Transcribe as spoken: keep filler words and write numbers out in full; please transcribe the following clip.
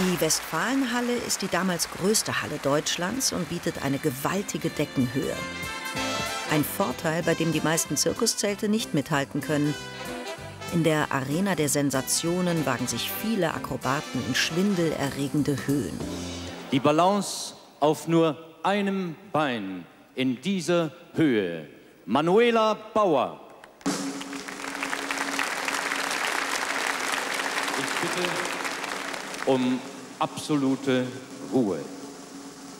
Die Westfalenhalle ist die damals größte Halle Deutschlands und bietet eine gewaltige Deckenhöhe. Ein Vorteil, bei dem die meisten Zirkuszelte nicht mithalten können. In der Arena der Sensationen wagen sich viele Akrobaten in schwindelerregende Höhen. Die Balance auf nur einem Bein in dieser Höhe. Manuela Bauer. Ich bitte um absolute Ruhe.